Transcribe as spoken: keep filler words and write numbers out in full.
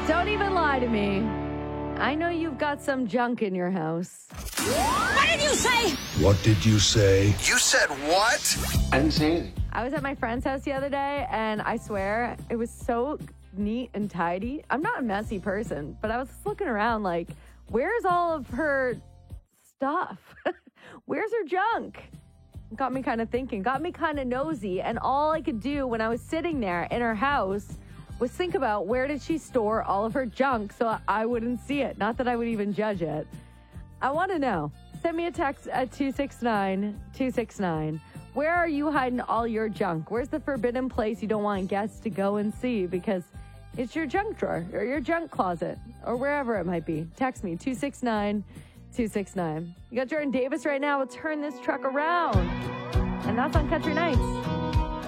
Don't even lie to me. I know you've got some junk in your house. What did you say? What did you say? You said what? I didn't say anything. I was at my friend's house the other day, and I swear it was so neat and tidy. I'm not a messy person, but I was looking around like, where's all of her stuff? Where's her junk? Got me kind of thinking, got me kind of nosy, and all I could do when I was sitting there in her house was think about where did she store all of her junk so I wouldn't see it. Not that I would even judge it. I want to know. Send me a text at two six nine two six nine. Where are you hiding all your junk? Where's the forbidden place you don't want guests to go and see because it's your junk drawer or your junk closet or wherever it might be? Text me, two six nine two six nine. You got Jordan Davis right now. We'll turn this truck around. And that's on Country Nights.